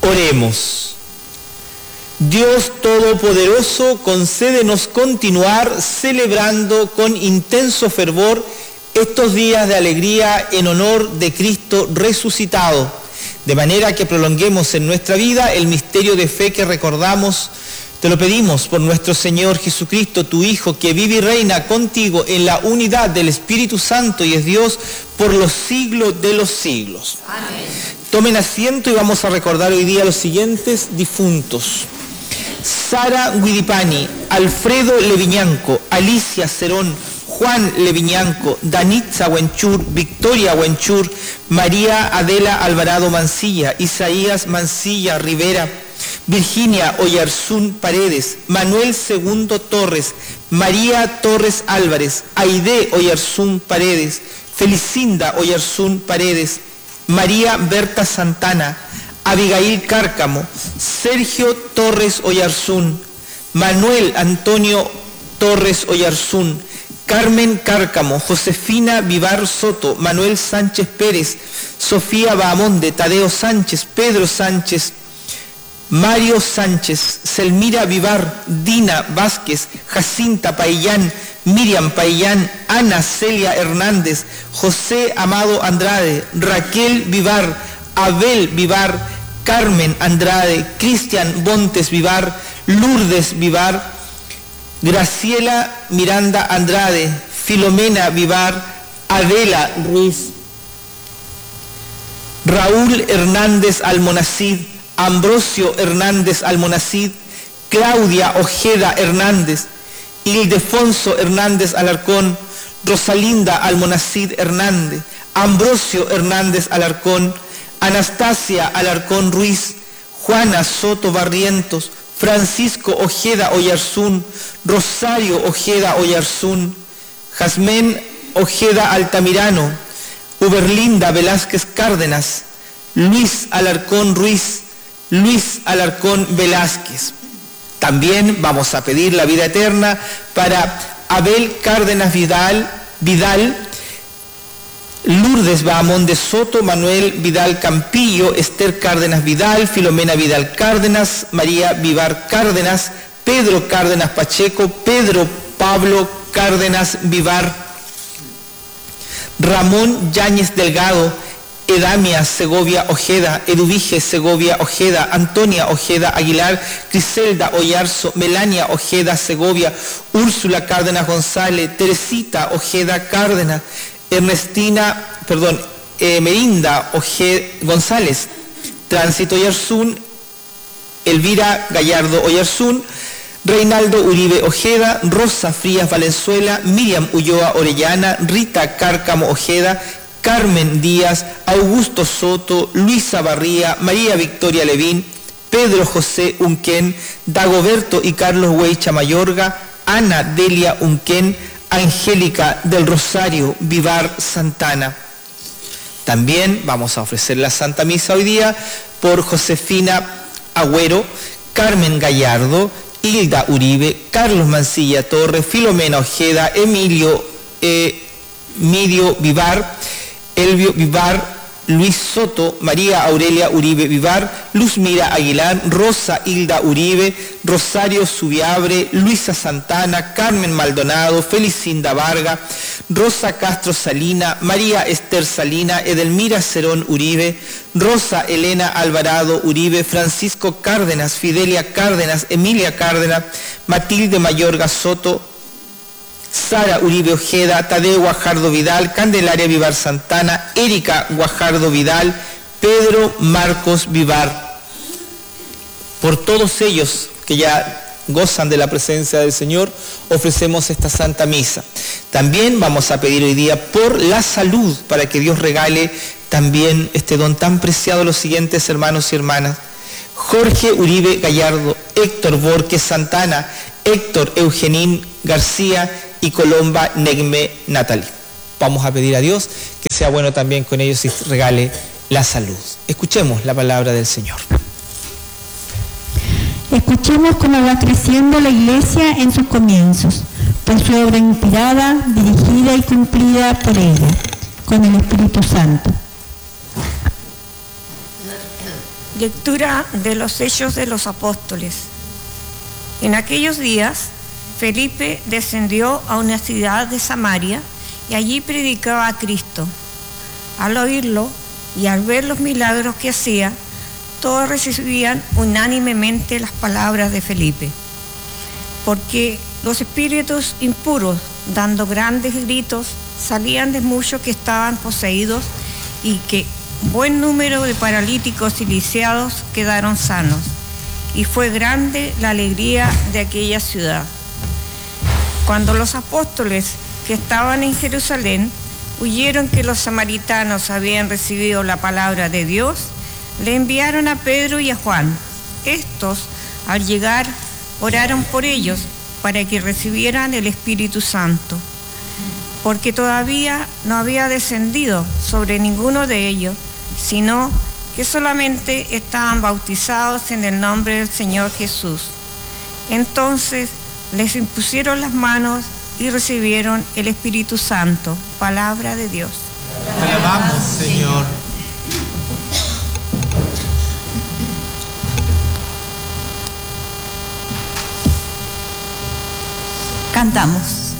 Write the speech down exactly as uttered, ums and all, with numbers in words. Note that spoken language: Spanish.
Oremos. Dios Todopoderoso, concédenos continuar celebrando con intenso fervor estos días de alegría en honor de Cristo resucitado, de manera que prolonguemos en nuestra vida el misterio de fe que recordamos. Te lo pedimos por nuestro Señor Jesucristo, tu Hijo, que vive y reina contigo en la unidad del Espíritu Santo y es Dios por los siglos de los siglos. Amén. Tomen asiento y vamos a recordar hoy día los siguientes difuntos: Sara Guidipani, Alfredo Leviñanco, Alicia Cerón, Juan Leviñanco, Danitza Huenchur, Victoria Huenchur, María Adela Alvarado Mancilla, Isaías Mancilla Rivera, Virginia Oyarzún Paredes, Manuel Segundo Torres, María Torres Álvarez, Aide Oyarzún Paredes, Felicinda Oyarzún Paredes, María Berta Santana, Abigail Cárcamo, Sergio Torres Oyarzún, Manuel Antonio Torres Oyarzún, Carmen Cárcamo, Josefina Vivar Soto, Manuel Sánchez Pérez, Sofía Bahamonde, Tadeo Sánchez, Pedro Sánchez, Mario Sánchez, Selmira Vivar, Dina Vázquez, Jacinta Paillán, Miriam Paillán, Ana Celia Hernández, José Amado Andrade, Raquel Vivar, Abel Vivar, Carmen Andrade, Cristian Bontes Vivar, Lourdes Vivar, Graciela Miranda Andrade, Filomena Vivar, Adela Ruiz, Raúl Hernández Almonacid, Ambrosio Hernández Almonacid, Claudia Ojeda Hernández, Ildefonso Hernández Alarcón, Rosalinda Almonacid Hernández, Ambrosio Hernández Alarcón, Anastasia Alarcón Ruiz, Juana Soto Barrientos, Francisco Ojeda Oyarzún, Rosario Ojeda Oyarzún, Jazmén Ojeda Altamirano, Uberlinda Velázquez Cárdenas, Luis Alarcón Ruiz, Luis Alarcón Velázquez. También vamos a pedir la vida eterna para Abel Cárdenas Vidal, Vidal, Lourdes Bahamón de Soto, Manuel Vidal Campillo, Esther Cárdenas Vidal, Filomena Vidal Cárdenas, María Vivar Cárdenas, Pedro Cárdenas Pacheco, Pedro Pablo Cárdenas Vivar, Ramón Yáñez Delgado, Edamia Segovia Ojeda, Eduvige Segovia Ojeda, Antonia Ojeda Aguilar, Criselda Oyarzo, Melania Ojeda Segovia, Úrsula Cárdenas González, Teresita Ojeda Cárdenas, Ernestina, perdón, eh, Merinda Ojeda González, Tránsito Oyarzún, Elvira Gallardo Oyarzún, Reinaldo Uribe Ojeda, Rosa Frías Valenzuela, Miriam Ulloa Orellana, Rita Cárcamo Ojeda, Carmen Díaz, Augusto Soto, Luisa Barría, María Victoria Levín, Pedro José Unquén, Dagoberto y Carlos Hueicha Mayorga, Ana Delia Unquén, Angélica del Rosario Vivar Santana. También vamos a ofrecer la Santa Misa hoy día por Josefina Agüero, Carmen Gallardo, Hilda Uribe, Carlos Mancilla Torres, Filomena Ojeda, Emilio eh, Midio Vivar, Elvio Vivar, Luis Soto, María Aurelia Uribe Vivar, Luzmira Aguilar, Rosa Hilda Uribe, Rosario Subiabre, Luisa Santana, Carmen Maldonado, Felicinda Varga, Rosa Castro Salina, María Esther Salina, Edelmira Cerón Uribe, Rosa Elena Alvarado Uribe, Francisco Cárdenas, Fidelia Cárdenas, Emilia Cárdenas, Matilde Mayorga Soto, Sara Uribe Ojeda, Tadeo Guajardo Vidal, Candelaria Vivar Santana, Erika Guajardo Vidal, Pedro Marcos Vivar. Por todos ellos que ya gozan de la presencia del Señor, ofrecemos esta Santa Misa. También vamos a pedir hoy día por la salud, para que Dios regale también este don tan preciado a los siguientes hermanos y hermanas: Jorge Uribe Gallardo, Héctor Borges Santana, Héctor Eugenín García y Colomba Negme Natalie. Vamos a pedir a Dios que sea bueno también con ellos y regale la salud. Escuchemos la palabra del Señor. Escuchemos cómo va creciendo la Iglesia en sus comienzos, por su obra inspirada, dirigida y cumplida por ella, con el Espíritu Santo. Lectura de los Hechos de los Apóstoles. En aquellos días, Felipe descendió a una ciudad de Samaria y allí predicaba a Cristo. Al oírlo y al ver los milagros que hacía, todos recibían unánimemente las palabras de Felipe, porque los espíritus impuros, dando grandes gritos, salían de muchos que estaban poseídos y que buen número de paralíticos y lisiados quedaron sanos, y fue grande la alegría de aquella ciudad. Cuando los apóstoles que estaban en Jerusalén oyeron que los samaritanos habían recibido la palabra de Dios, le enviaron a Pedro y a Juan. Estos, al llegar, oraron por ellos para que recibieran el Espíritu Santo, porque todavía no había descendido sobre ninguno de ellos, sino que solamente estaban bautizados en el nombre del Señor Jesús. Entonces les impusieron las manos y recibieron el Espíritu Santo. Palabra de Dios. Te alabamos, Señor. Cantamos.